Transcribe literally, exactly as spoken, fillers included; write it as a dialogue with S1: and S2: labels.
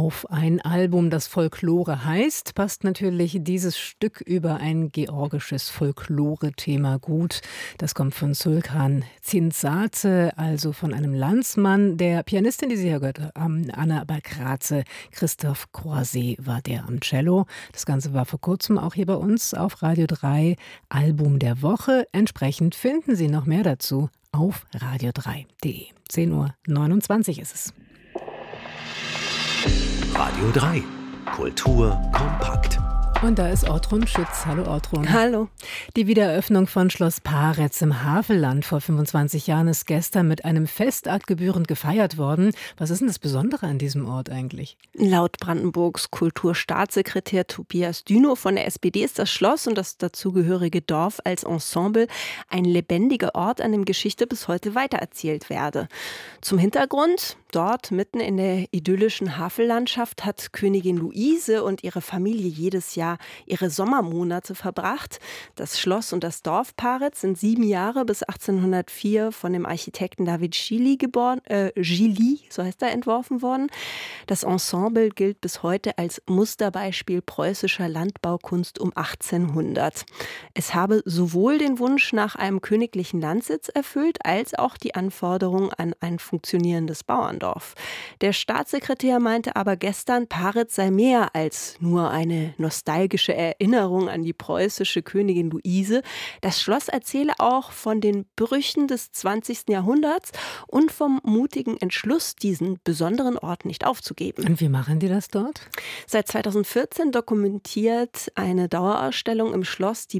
S1: auf ein Album, das Folklore heißt, passt natürlich dieses Stück über ein georgisches Folklore-Thema gut. Das kommt von Sulkan Zintzate, also von einem Landsmann. Der Pianistin, die Sie hier gehört haben, Anna Bakraze, Christoph Croiset war der am Cello. Das Ganze war vor kurzem auch hier bei uns auf Radio drei, Album der Woche. Entsprechend finden Sie noch mehr dazu auf radio drei punkt de. zehn Uhr neunundzwanzig ist es.
S2: Radio drei. Kultur kompakt.
S1: Und da ist Ortrun Schütz. Hallo Ortrun.
S3: Hallo.
S1: Die Wiedereröffnung von Schloss Paretz im Havelland vor fünfundzwanzig Jahren ist gestern mit einem Festakt gebührend gefeiert worden. Was ist denn das Besondere an diesem Ort eigentlich?
S3: Laut Brandenburgs Kulturstaatssekretär Tobias Dünow von der S P D ist das Schloss und das dazugehörige Dorf als Ensemble ein lebendiger Ort, an dem Geschichte bis heute weitererzählt werde. Zum Hintergrund: Dort, mitten in der idyllischen Havellandschaft, hat Königin Luise und ihre Familie jedes Jahr ihre Sommermonate verbracht. Das Schloss und das Dorf Paretz sind sieben Jahre bis achtzehnhundertvier von dem Architekten David Gilly geboren, äh, Gilly, so heißt er, entworfen worden. Das Ensemble gilt bis heute als Musterbeispiel preußischer Landbaukunst um achtzehnhundert. Es habe sowohl den Wunsch nach einem königlichen Landsitz erfüllt, als auch die Anforderung an ein funktionierendes Bauerndorf. Der Staatssekretär meinte aber gestern, Paretz sei mehr als nur eine nostalgische Erinnerung an die preußische Königin Luise. Das Schloss erzähle auch von den Brüchen des zwanzigsten Jahrhunderts und vom mutigen Entschluss, diesen besonderen Ort nicht aufzugeben.
S1: Und wie machen die das dort?
S3: Seit zweitausendvierzehn dokumentiert eine Dauerausstellung im Schloss die